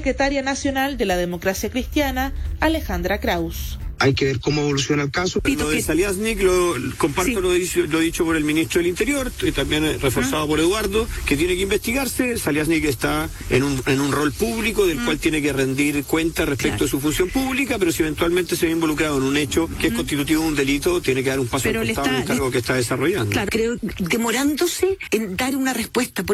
secretaria nacional de la Democracia Cristiana, Alejandra Kraus. Hay que ver cómo evoluciona el caso. Lo de Saliasnik comparto lo dicho por el ministro del Interior, y también reforzado por Eduardo, que tiene que investigarse. Saliasnik está en un rol público del cual tiene que rendir cuenta respecto de su función pública, pero si eventualmente se ve involucrado en un hecho que es constitutivo de un delito, tiene que dar un paso al costado en un cargo que está desarrollando. Claro, creo demorándose en dar una respuesta.